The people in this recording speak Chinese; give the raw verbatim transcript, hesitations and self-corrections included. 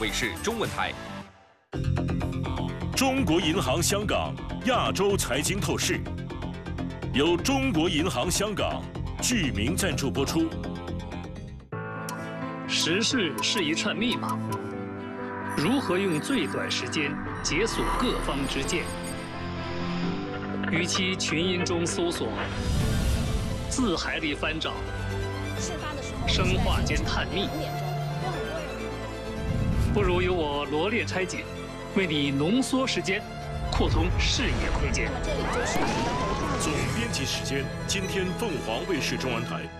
卫视中文台。 中国银行香港亚洲财经透视，由中国银行香港具名赞助播出。 时事是一串密码，如何用最短时间解锁各方之见？与其群音中搜索，字海里翻找，生化间探秘，不如由我罗列拆解，为你浓缩时间，扩通视野空间。 总编辑时间，今天凤凰卫视中文台。